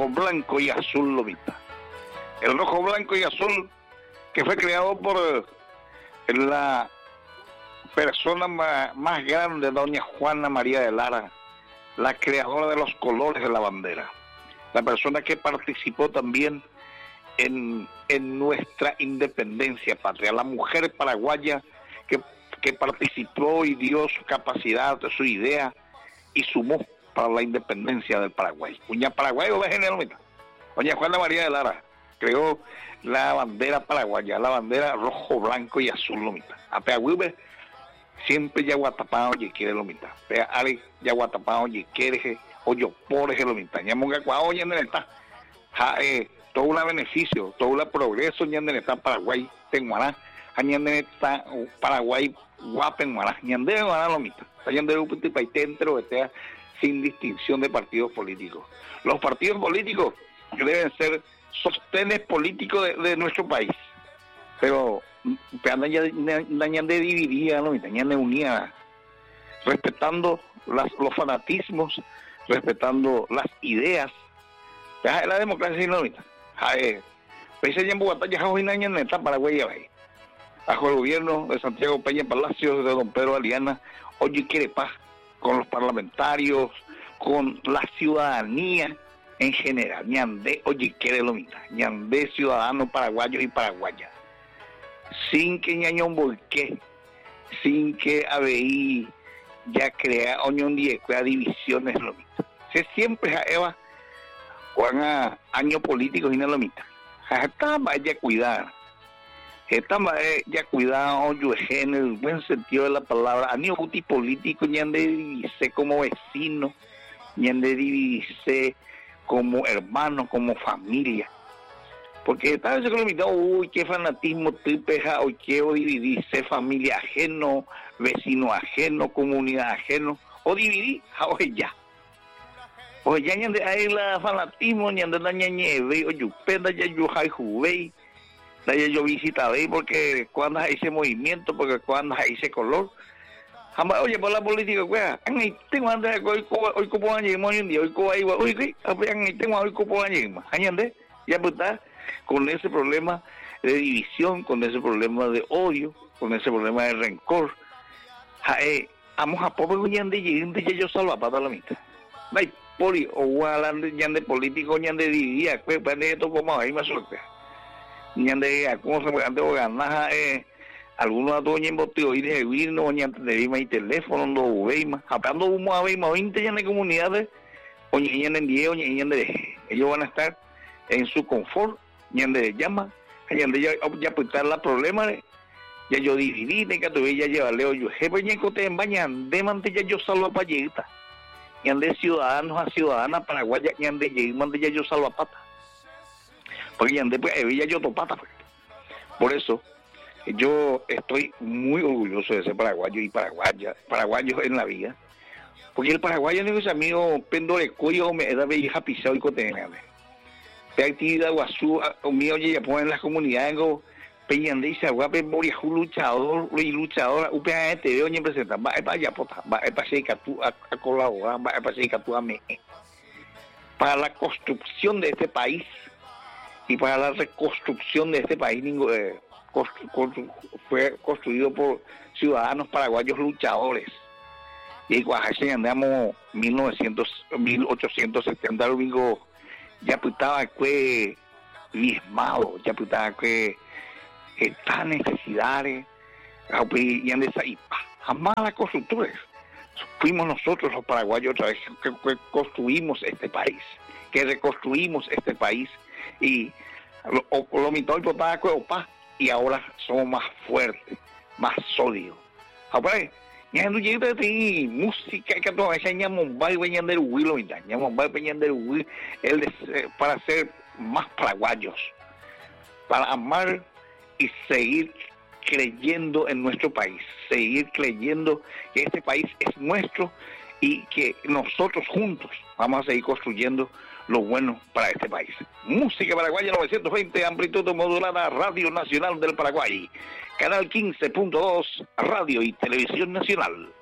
rojo, blanco y azul, Lomita. El rojo, blanco y azul que fue creado por la persona más grande, doña Juana María de Lara, la creadora de los colores de la bandera, la persona que participó también en nuestra independencia patria, la mujer paraguaya que participó y dio su capacidad, su idea y sumó para la independencia del Paraguay. Doña Paraguay, doña Juana María de Lara creó la bandera paraguaya, la bandera rojo, blanco y azul, Lomita. A Peagüibe siempre ya guatapán oye quiere, Lomita. Pea ale ya guatapán oye quiere, oye por ese, Lomita. Ñamonga cuao ya en el está. Todo un beneficio, todo un progreso ya en el está Paraguay, Tenguaná, ñande está Paraguay, Guapenguaná, ñande Guaná, Lomita. Ñande upiti paitentro, sin distinción de partidos políticos. Los partidos políticos deben ser sostenes políticos de nuestro país, pero andan de dividida, ¿no? Andan de unida, respetando los fanatismos, respetando las ideas. Ya la democracia, ¿no? Países en Bogotá ya hoy en esta Paraguay bajo el gobierno de Santiago Peña Palacios, de don Pedro Aliana, oye quiere paz con los parlamentarios, con la ciudadanía en general. Ñandé, oye, quiere lo mismo. Ñandé, ciudadanos paraguayos y paraguayas. Sin que ñañón volqué, sin que ABI ya crea oñón crea divisiones lo mismo. Se siempre Eva Juan año políticos y no lo mismo. Está vaya cuidar. Está ya cuidado oye en el buen sentido de la palabra. Año útil político ñandé dividirse como vecino, ñandé dividirse como hermano, como familia. Porque tal vez se lo uy, qué fanatismo tripeja, hoy quiero dividirse, familia ajeno, vecino ajeno, comunidad ajeno, o dividir, hoy ya. Pues ya ñande ahí la fanatismo, ñande la ñañeve, o yupenda, ya yo hay juve, ya yo visita ve, porque cuando hay ese movimiento, porque cuando hay ese color. Jamás, oye, por la política, güey, tengo antes hoy como año hoy en día, hoy como ahí, oye, tengo hoy como año, añade, ya está con ese problema de división, con ese problema de odio, con ese problema de rencor. Vamos a pobre ñande y yo salva para la mitad. Vai, poli, o hablando ñande político, ñande dividía, pues, para esto como ahí más suerte. Ñande, ¿cómo se puede antes ganar, algunos atoños en boteo y de vivir no antes de irme y teléfono no veima hablando humo a veima 20 ya de comunidades oye ya en 10 oye ya de ellos van a estar en su confort ya de llama ya apuntar la problema ya yo dividí de que tuve ya llevarle yo jefe ya que te bañan de mante ya yo salvo a payeta ya de ciudadanos a ciudadanas paraguayas ya de llegan ya yo salvo a pata porque ya de pues ya yo topata por eso yo estoy muy orgulloso de ser paraguayo y paraguayos en la vida, porque el paraguayo es amigo pendore cuyo me da vieja pisado y cotename. De actividad guazú, mío ya ponen las comunidades go peñande y se aguape moria luchador y luchadora UPA te veo ni presenta va para allá pota va para que tú a colaborar va para que tú a me para la construcción de este país y para la reconstrucción de este país fue construido por ciudadanos paraguayos luchadores y Guajache andamos 1870 domingo ya putaba que diezmado ya putaba que estas necesidades y ande y jamás las constructores fuimos nosotros los paraguayos otra vez que construimos este país, que reconstruimos este país y lo mitad y potaba que opa y ahora somos más fuertes, más sólidos. Ahora, ya no llega de música que toda esa Mumbai venían del Huilo y Mumbai venían del Huilo para ser más paraguayos, para amar y seguir creyendo en nuestro país, seguir creyendo que este país es nuestro y que nosotros juntos vamos a seguir construyendo lo bueno para este país. Música Paraguaya 920, amplitud modulada, Radio Nacional del Paraguay, canal 15.2, Radio y Televisión Nacional.